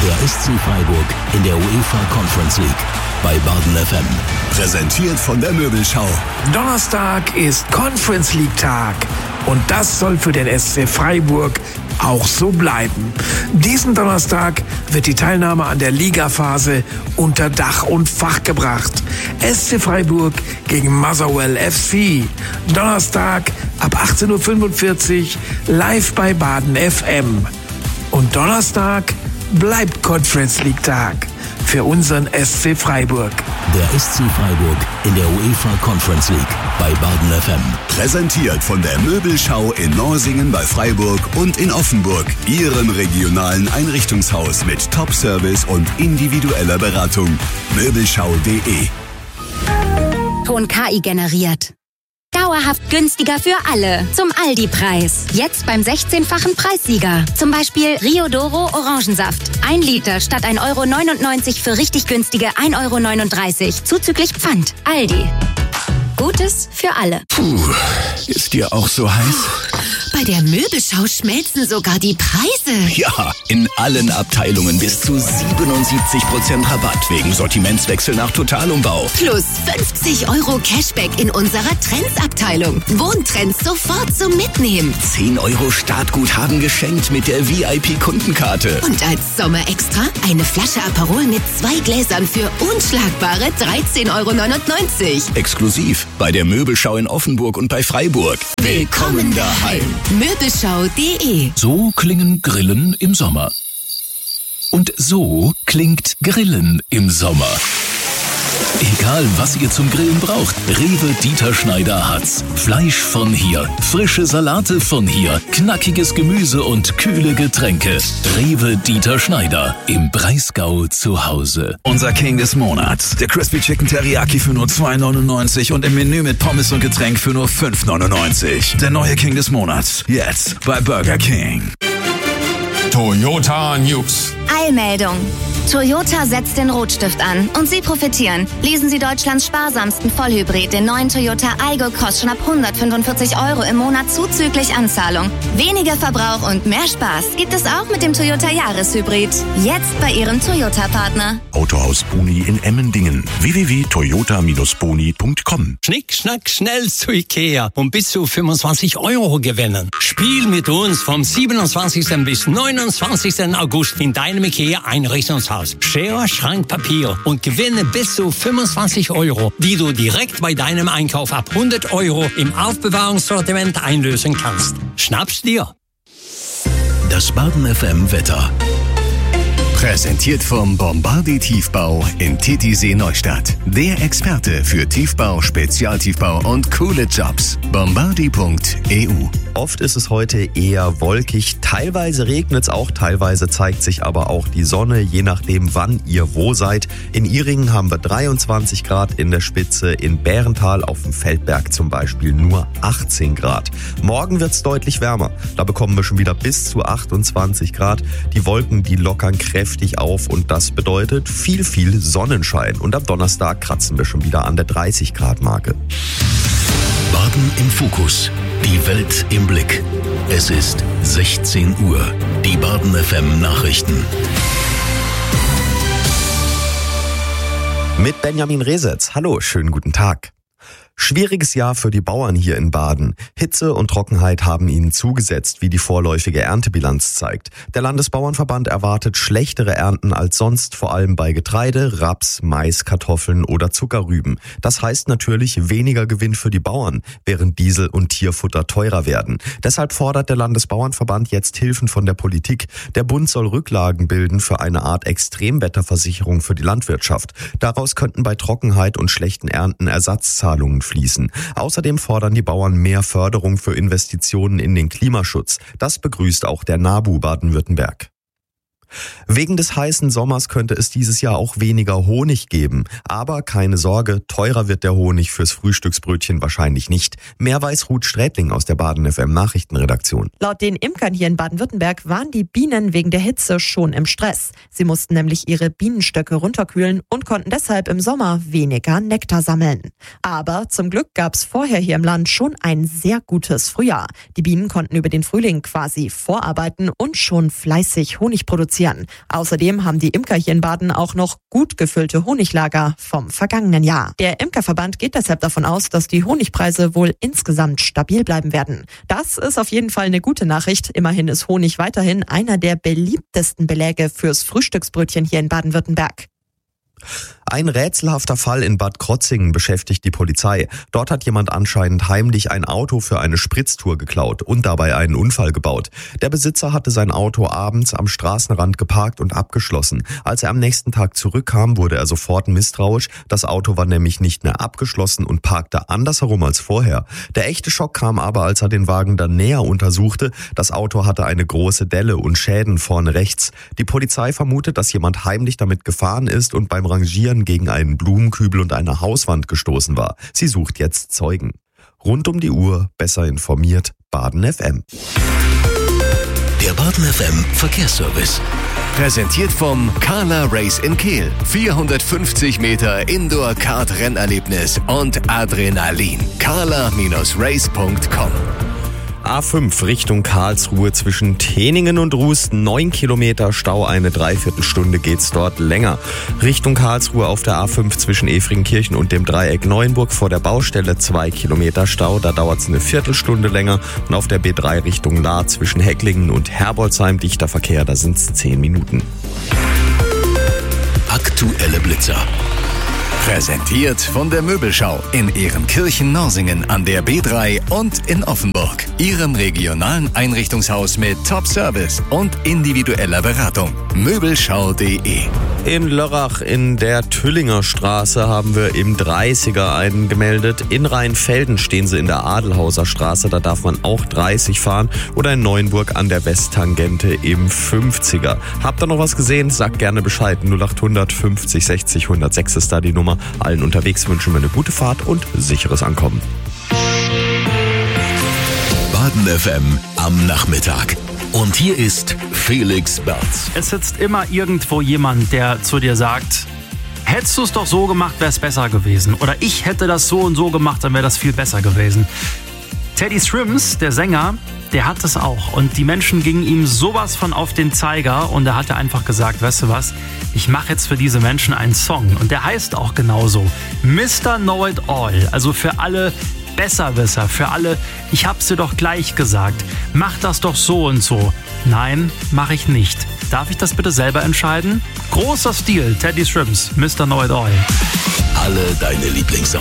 Der SC Freiburg in der UEFA Conference League bei Baden FM. Präsentiert von der Möbelschau. Donnerstag ist Conference League Tag und das soll für den SC Freiburg auch so bleiben. Diesen Donnerstag wird die Teilnahme an der Ligaphase unter Dach und Fach gebracht. SC Freiburg gegen Motherwell FC. Donnerstag ab 18:45 Uhr live bei Baden FM. Und Donnerstag bleibt Conference League Tag für unseren SC Freiburg. Der SC Freiburg in der UEFA Conference League bei Baden FM. Präsentiert von der Möbelschau in Norsingen bei Freiburg und in Offenburg. Ihrem regionalen Einrichtungshaus mit Top-Service und individueller Beratung. Möbelschau.de. Ton KI generiert. Dauerhaft günstiger für alle. Zum Aldi-Preis. Jetzt beim 16-fachen Preissieger. Zum Beispiel Rio Doro Orangensaft. 1 Liter statt 1,99 € für richtig günstige 1,39 € zuzüglich Pfand. Aldi. Gutes für alle. Puh, ist dir auch so heiß? Bei der Möbelschau schmelzen sogar die Preise. Ja, in allen Abteilungen bis zu 77% Rabatt wegen Sortimentswechsel nach Totalumbau. Plus 50 € Cashback in unserer Trends-Abteilung. Wohntrends sofort zum Mitnehmen. 10 € Startguthaben geschenkt mit der VIP-Kundenkarte. Und als Sommerextra eine Flasche Aperol mit 2 Gläsern für unschlagbare 13,99 €. Exklusiv bei der Möbelschau in Offenburg und bei Freiburg. Willkommen daheim. Möbelschau.de. So klingen Grillen im Sommer. Und so klingt Grillen im Sommer. Egal, was ihr zum Grillen braucht, Rewe Dieter Schneider hat's. Fleisch von hier, frische Salate von hier, knackiges Gemüse und kühle Getränke. Rewe Dieter Schneider im Breisgau zu Hause. Unser King des Monats. Der Crispy Chicken Teriyaki für nur 2,99 € und im Menü mit Pommes und Getränk für nur 5,99 €. Der neue King des Monats. Jetzt bei Burger King. Toyota News. Eilmeldung. Toyota setzt den Rotstift an und Sie profitieren. Lesen Sie Deutschlands sparsamsten Vollhybrid, den neuen Toyota Aygo, kostet schon ab 145 € im Monat zuzüglich Anzahlung. Weniger Verbrauch und mehr Spaß gibt es auch mit dem Toyota Jahreshybrid. Jetzt bei Ihrem Toyota-Partner. Autohaus Boni in Emmendingen. www.toyota-boni.com. Schnick, schnack, schnell zu Ikea und bis zu 25 € gewinnen. Spiel mit uns vom 27. bis 29. August in deinem Ikea-Einrichtungshaus. Schere, Schrank, Papier und gewinne bis zu 25 €, die du direkt bei deinem Einkauf ab 100 € im Aufbewahrungssortiment einlösen kannst. Schnapp's dir! Das Baden FM Wetter. Präsentiert vom Bombardier Tiefbau in Titisee Neustadt. Der Experte für Tiefbau, Spezialtiefbau und coole Jobs. Bombardier.eu. Oft ist es heute eher wolkig, teilweise regnet es auch, teilweise zeigt sich aber auch die Sonne, je nachdem wann ihr wo seid. In Ihringen haben wir 23 Grad in der Spitze, in Bärental auf dem Feldberg zum Beispiel nur 18 Grad. Morgen wird es deutlich wärmer, da bekommen wir schon wieder bis zu 28 Grad. Die Wolken, die lockern kräftig auf und das bedeutet viel Sonnenschein. Und am Donnerstag kratzen wir schon wieder an der 30 Grad Marke. Baden im Fokus. Die Welt im Blick. Es ist 16 Uhr. Die Baden FM Nachrichten. Mit Benjamin Resetz. Hallo, schönen guten Tag. Schwieriges Jahr für die Bauern hier in Baden. Hitze und Trockenheit haben ihnen zugesetzt, wie die vorläufige Erntebilanz zeigt. Der Landesbauernverband erwartet schlechtere Ernten als sonst, vor allem bei Getreide, Raps, Mais, Kartoffeln oder Zuckerrüben. Das heißt natürlich weniger Gewinn für die Bauern, während Diesel und Tierfutter teurer werden. Deshalb fordert der Landesbauernverband jetzt Hilfen von der Politik. Der Bund soll Rücklagen bilden für eine Art Extremwetterversicherung für die Landwirtschaft. Daraus könnten bei Trockenheit und schlechten Ernten Ersatzzahlungen fließen. Außerdem fordern die Bauern mehr Förderung für Investitionen in den Klimaschutz. Das begrüßt auch der NABU Baden-Württemberg. Wegen des heißen Sommers könnte es dieses Jahr auch weniger Honig geben. Aber keine Sorge, teurer wird der Honig fürs Frühstücksbrötchen wahrscheinlich nicht. Mehr weiß Ruth Strätling aus der Baden FM Nachrichtenredaktion. Laut den Imkern hier in Baden-Württemberg waren die Bienen wegen der Hitze schon im Stress. Sie mussten nämlich ihre Bienenstöcke runterkühlen und konnten deshalb im Sommer weniger Nektar sammeln. Aber zum Glück gab es vorher hier im Land schon ein sehr gutes Frühjahr. Die Bienen konnten über den Frühling quasi vorarbeiten und schon fleißig Honig produzieren. produzieren. Außerdem haben die Imker hier in Baden auch noch gut gefüllte Honiglager vom vergangenen Jahr. Der Imkerverband geht deshalb davon aus, dass die Honigpreise wohl insgesamt stabil bleiben werden. Das ist auf jeden Fall eine gute Nachricht. Immerhin ist Honig weiterhin einer der beliebtesten Beläge fürs Frühstücksbrötchen hier in Baden-Württemberg. Ein rätselhafter Fall in Bad Krotzingen beschäftigt die Polizei. Dort hat jemand anscheinend heimlich ein Auto für eine Spritztour geklaut und dabei einen Unfall gebaut. Der Besitzer hatte sein Auto abends am Straßenrand geparkt und abgeschlossen. Als er am nächsten Tag zurückkam, wurde er sofort misstrauisch. Das Auto war nämlich nicht mehr abgeschlossen und parkte andersherum als vorher. Der echte Schock kam aber, als er den Wagen dann näher untersuchte. Das Auto hatte eine große Delle und Schäden vorne rechts. Die Polizei vermutet, dass jemand heimlich damit gefahren ist und beim Rangieren gegen einen Blumenkübel und eine Hauswand gestoßen war. Sie sucht jetzt Zeugen. Rund um die Uhr, besser informiert, Baden FM. Der Baden FM Verkehrsservice. Präsentiert vom Carla Race in Kehl. 450 Meter Indoor-Kart-Rennerlebnis und Adrenalin. carla-race.com. A5 Richtung Karlsruhe zwischen Teningen und Ruß, 9 Kilometer Stau, eine Dreiviertelstunde geht's dort länger. Richtung Karlsruhe auf der A5 zwischen Efringkirchen und dem Dreieck Neuenburg vor der Baustelle 2 Kilometer Stau, da dauert's eine Viertelstunde länger. Und auf der B3 Richtung Lahr zwischen Hecklingen und Herbolzheim dichter Verkehr, da sind's 10 Minuten. Aktuelle Blitzer. Präsentiert von der Möbelschau in Ehrenkirchen-Norsingen an der B3 und in Offenburg. Ihrem regionalen Einrichtungshaus mit Top-Service und individueller Beratung. Möbelschau.de. In Lörrach in der Tüllinger Straße haben wir im 30er einen gemeldet. In Rheinfelden stehen sie in der Adelhauser Straße, da darf man auch 30 fahren. Oder in Neuenburg an der Westtangente im 50er. Habt ihr noch was gesehen? Sagt gerne Bescheid. 0800 50 60 106 ist da die Nummer. Allen unterwegs wünschen wir eine gute Fahrt und sicheres Ankommen. Baden FM am Nachmittag. Und hier ist Felix Berz. Es sitzt immer irgendwo jemand, der zu dir sagt, hättest du es doch so gemacht, wäre es besser gewesen. Oder ich hätte das so und so gemacht, dann wäre das viel besser gewesen. Teddy Swims, der Sänger, der hat es auch. Und die Menschen gingen ihm sowas von auf den Zeiger. Und er hatte einfach gesagt, weißt du was, ich mache jetzt für diese Menschen einen Song. Und der heißt auch genauso. Mr. Know It All. Also für alle Besserwisser, für alle, ich hab's dir doch gleich gesagt. Mach das doch so und so. Nein, mache ich nicht. Darf ich das bitte selber entscheiden? Großer Stil, Teddy Swims, Mr. Know It All. Alle deine Lieblingssongs.